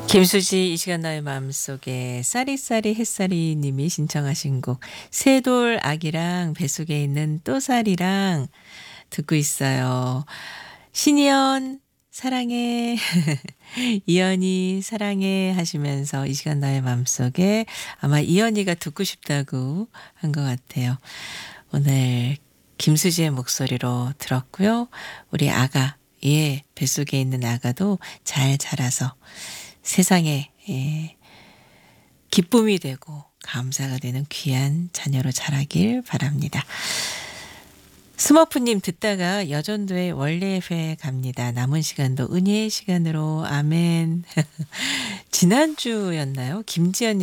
김수지 이 시간 나의 마음속에 쌀이쌀이 햇살이 님이 신청하신 곡 새돌 아기랑 뱃속에 있는 또살이랑 듣고 있어요. 신이연 사랑해 이연이 사랑해 하시면서 이 시간 나의 마음속에 아마 이연이가 듣고 싶다고 한 것 같아요. 오늘 김수지의 목소리로 들었고요. 우리 아가 예 뱃속에 있는 아가도 잘 자라서 세상에 기쁨이 되고 감사가 되는 귀한 자녀로 자라길 바랍니다. 스머프님 듣다가 여전도의 원래회 갑니다. 남은 시간도 은혜의 시간으로 아멘. 지난주였나요? 김지연